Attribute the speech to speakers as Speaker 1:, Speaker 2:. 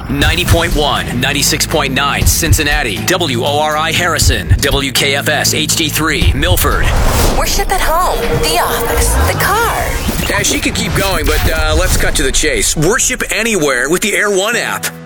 Speaker 1: 90.1, 96.9 Cincinnati, WORI Harrison, WKFS HD3 Milford.
Speaker 2: Worship at home, the office, the car.
Speaker 1: She could keep going, but let's cut to the chase. Worship anywhere with the Air One app.